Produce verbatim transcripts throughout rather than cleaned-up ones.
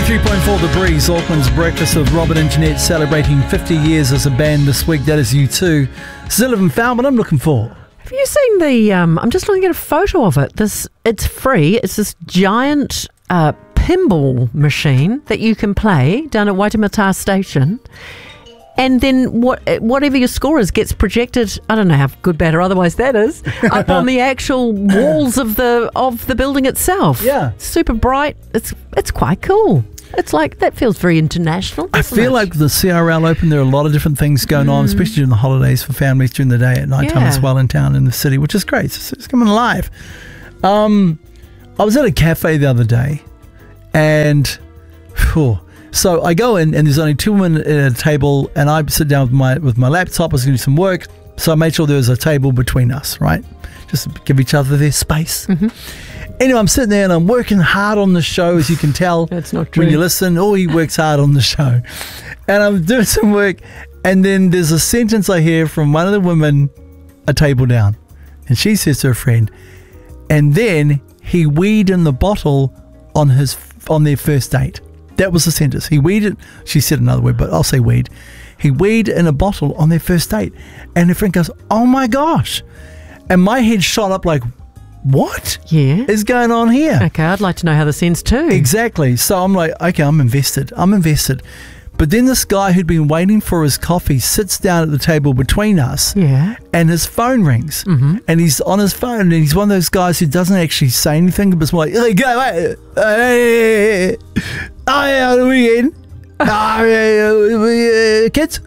ninety-three point four The Breeze, Auckland's Breakfast with Robert and Jeanette, celebrating fifty years as a band this week. That is U two. Sullivan found what I'm looking for. Have you seen the, um, I'm just looking at a photo of it. This, it's free. It's this giant uh, pinball machine that you can play down at Waitemata Station. And then what, whatever your score is gets projected, I don't know how good, bad or otherwise that is, up on the actual walls of the of the building itself. Yeah. Super bright. It's it's quite cool. It's like, that feels very international. I feel it? like the C R L Open, there are a lot of different things going mm. on, especially during the holidays for families during the day, at night time yeah. as well in town in the city, which is great. It's, it's coming alive. Um, I was at a cafe the other day and... Whew, So I go in and there's only two women at a table and I sit down with my with my laptop. I was going to do some work. So I made sure there was a table between us, right? Just to give each other their space. Mm-hmm. Anyway, I'm sitting there and I'm working hard on the show, as you can tell. That's not true. When you listen, oh, he works hard on the show. And I'm doing some work and then there's a sentence I hear from one of the women a table down. And she says to her friend, and then he weed in the bottle on his on their first date. That was the sentence. He weeded, she said another word, but I'll say weed. He weed in a bottle on their first date. And her friend goes, oh my gosh. And my head shot up like, what yeah. is going on here? Okay, I'd like to know how this ends too. Exactly. So I'm like, okay, I'm invested. I'm invested. But then this guy who'd been waiting for his coffee sits down at the table between us yeah. and his phone rings. Mm-hmm. And he's on his phone and he's one of those guys who doesn't actually say anything, but it's more like, hey, go, hey, hey, oh, yeah, the weekend. Oh, yeah, uh, kids?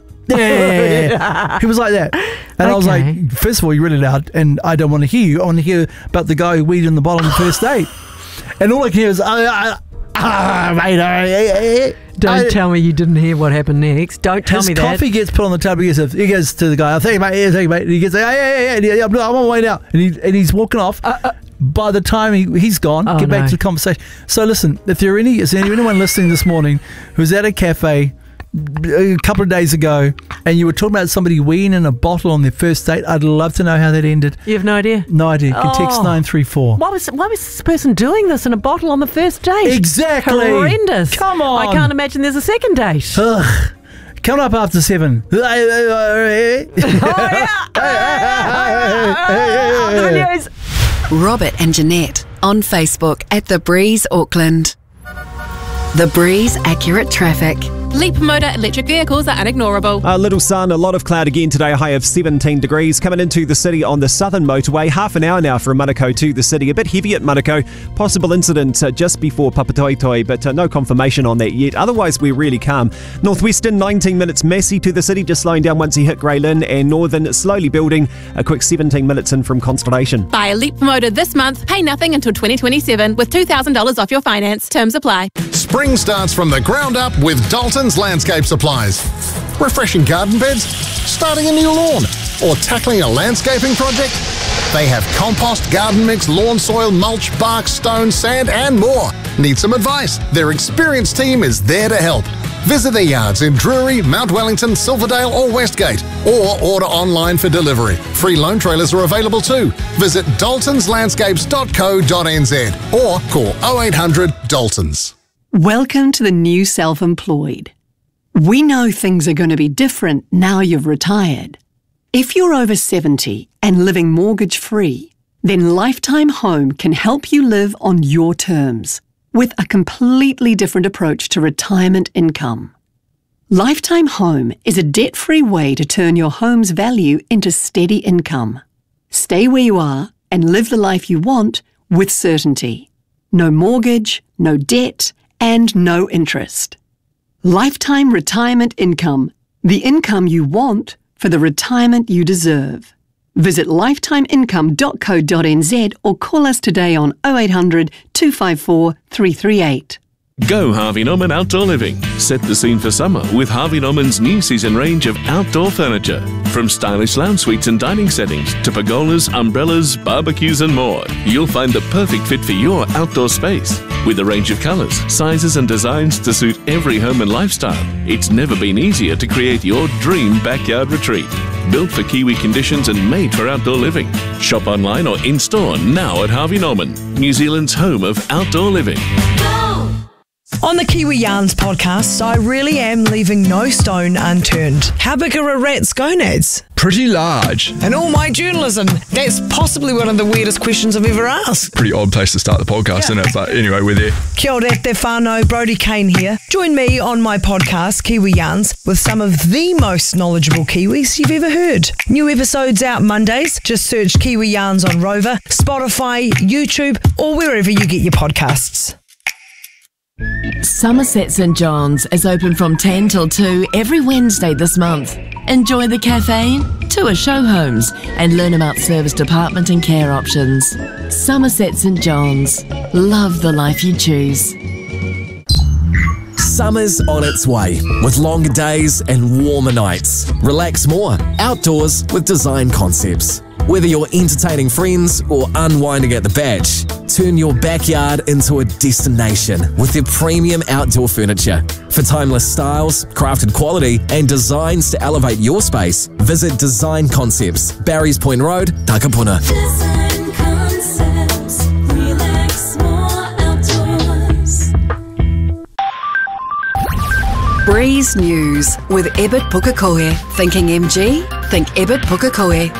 Yeah. He was like that. And okay. I was like, first of all, you're really loud and I don't want to hear you. I want to hear about the guy who weeded in the bottom on the first date. And all I can hear is, ah, ah, mate, uh, Don't I, tell me you didn't hear what happened next. Don't tell his me that. His coffee gets put on the table. He goes, he goes to the guy, thank you, mate, yeah, thank you, mate. And he gets, yeah, yeah, yeah, yeah, yeah, I'm on my way now. And, he, and he's walking off. Uh, uh, By the time he, he's gone, oh get back no. to the conversation. So listen, if there are any, is there anyone listening this morning who's at a cafe a couple of days ago and you were talking about somebody weeing in a bottle on their first date, I'd love to know how that ended. You have no idea? No idea. You can text oh. nine three four. Why was, why was this person doing this in a bottle on the first date? Exactly. Horrendous. Come on. I can't imagine there's a second date. Ugh. Coming up after seven. Oh, yeah. After the news. Robert and Jeanette on Facebook at The Breeze Auckland. The Breeze Accurate Traffic. Leap motor electric vehicles are unignorable. A little sun, a lot of cloud again today, a high of seventeen degrees. Coming into the city on the southern motorway, half an hour now from Manukau to the city. A bit heavy at Manukau. Possible incident uh, just before Papatoetoe, but uh, no confirmation on that yet. Otherwise, we're really calm. Northwestern, nineteen minutes messy to the city, just slowing down once you hit Grey Lynn. And Northern, slowly building, a quick seventeen minutes in from Constellation. Buy a Leap motor this month, pay nothing until twenty twenty-seven with two thousand dollars off your finance. Terms apply. Spring starts from the ground up with Dalton's Landscape Supplies. Refreshing garden beds, starting a new lawn, or tackling a landscaping project? They have compost, garden mix, lawn soil, mulch, bark, stone, sand, and more. Need some advice? Their experienced team is there to help. Visit their yards in Drury, Mount Wellington, Silverdale, or Westgate, or order online for delivery. Free loan trailers are available too. Visit daltons landscapes dot co dot n z or call oh eight hundred Daltons. Welcome to the new self-employed. We know things are going to be different now you've retired. If you're over seventy and living mortgage-free, then Lifetime Home can help you live on your terms with a completely different approach to retirement income. Lifetime Home is a debt-free way to turn your home's value into steady income. Stay where you are and live the life you want with certainty. No mortgage, no debt, and no interest. Lifetime retirement income, the income you want for the retirement you deserve. Visit lifetime income dot co dot n z or call us today on oh eight hundred, two five four, three three eight. Go Harvey Norman Outdoor Living. Set the scene for summer with Harvey Norman's new season range of outdoor furniture. From stylish lounge suites and dining settings to pergolas, umbrellas, barbecues and more. You'll find the perfect fit for your outdoor space. With a range of colours, sizes and designs to suit every home and lifestyle, it's never been easier to create your dream backyard retreat. Built for Kiwi conditions and made for outdoor living. Shop online or in-store now at Harvey Norman, New Zealand's home of outdoor living. On the Kiwi Yarns podcast, I really am leaving no stone unturned. How big are a rat's gonads? Pretty large. And all my journalism, that's possibly one of the weirdest questions I've ever asked. Pretty odd place to start the podcast, yeah. Isn't it? But anyway, we're there. Kia ora te whānau, Brodie Kane here. Join me on my podcast, Kiwi Yarns, with some of the most knowledgeable Kiwis you've ever heard. New episodes out Mondays. Just search Kiwi Yarns on Rover, Spotify, YouTube, or wherever you get your podcasts. Somerset St John's is open from ten till two every Wednesday this month. Enjoy the caffeine, tour show homes, and learn about service department and care options. Somerset St John's. Love the life you choose. Summer's on its way, with longer days and warmer nights. Relax more outdoors with Design Concepts. Whether you're entertaining friends or unwinding at the beach, turn your backyard into a destination with their premium outdoor furniture. For timeless styles, crafted quality, and designs to elevate your space, visit Design Concepts, Barry's Point Road, Takapuna. Design Concepts, relax more outdoors. Breeze News with Ebert Pukekohe. Thinking M G? Think Ebert Pukekohe.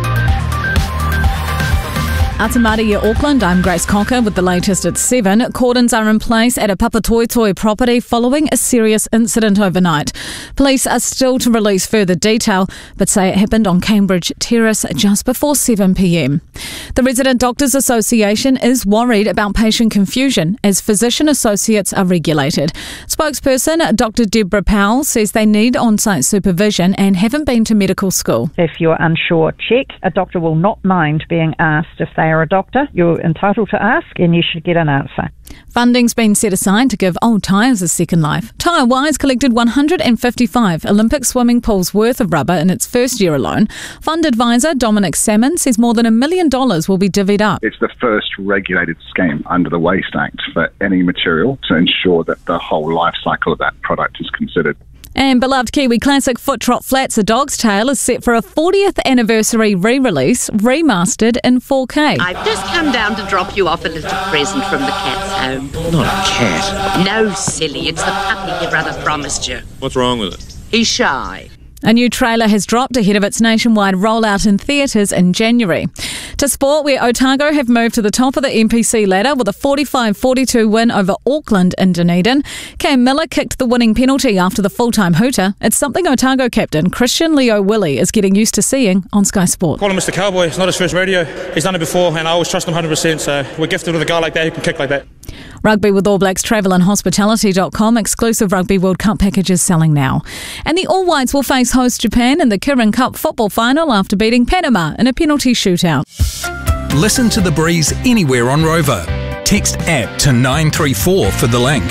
Atamaria, Auckland, I'm Grace Cocker with the latest at seven. Cordons are in place at a Papatoetoe property following a serious incident overnight. Police are still to release further detail, but say it happened on Cambridge Terrace just before seven p m. The Resident Doctors Association is worried about patient confusion as physician associates are regulated. Spokesperson Doctor Deborah Powell says they need on-site supervision and haven't been to medical school. If you're unsure, check. A doctor will not mind being asked if they are a doctor. You're entitled to ask and you should get an answer. Funding's been set aside to give old tyres a second life. TyreWise collected one hundred fifty-five Olympic swimming pools worth of rubber in its first year alone. Fund advisor Dominic Salmon says more than a million dollars will be divvied up. It's the first regulated scheme under the Waste Act for any material to ensure that the whole life cycle of that product is considered. And beloved Kiwi classic Foot Trot Flats A Dog's Tale is set for a fortieth anniversary re-release, remastered in four K. I've just come down to drop you off a little present from the cat's home. Not a cat. No, silly, it's the puppy your brother promised you. What's wrong with it? He's shy. A new trailer has dropped ahead of its nationwide rollout in theatres in January. To sport, where Otago have moved to the top of the N P C ladder with a forty-five forty-two win over Auckland in Dunedin. Cam Miller kicked the winning penalty after the full-time hooter. It's something Otago captain Christian Leo Willie is getting used to seeing on Sky Sport. Call him Mister Cowboy. It's not his first rodeo. He's done it before and I always trust him one hundred percent, so we're gifted with a guy like that who can kick like that. Rugby with All Blacks Travel and Hospitality dot com. Exclusive Rugby World Cup packages selling now. And the All Whites will face host Japan in the Kirin Cup football final after beating Panama in a penalty shootout. Listen to The Breeze anywhere on Rover. Text app to nine three four for the link.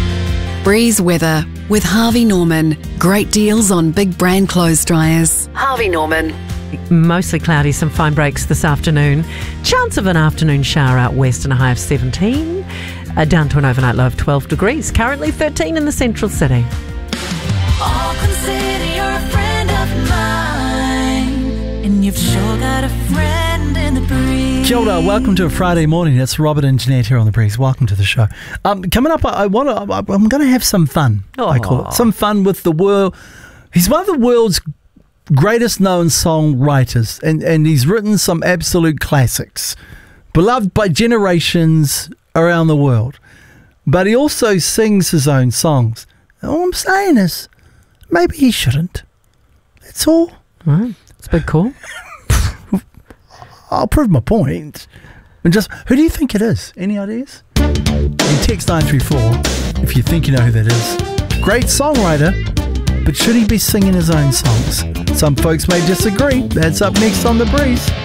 Breeze weather with Harvey Norman. Great deals on big brand clothes dryers. Harvey Norman. Mostly cloudy, some fine breaks this afternoon. Chance of an afternoon shower out west and a high of seventeen. Uh, down to an overnight low of twelve degrees. Currently thirteen in the central city. All consider you're a friend of mine, and you've sure got a friend in the breeze. Kia ora, welcome to a Friday morning. It's Robert and Jeanette here on The Breeze. Welcome to the show. Um, coming up, I, I want to. I'm going to have some fun. Aww. I call it some fun with the world. He's one of the world's greatest known songwriters, and, and he's written some absolute classics, beloved by generations around the world. But he also sings his own songs. All I'm saying is, maybe he shouldn't. That's all. Right. It's a big call. I'll prove my point. And just, who do you think it is? Any ideas? You text nine three four if you think you know who that is. Great songwriter, but should he be singing his own songs? Some folks may disagree. That's up next on The Breeze.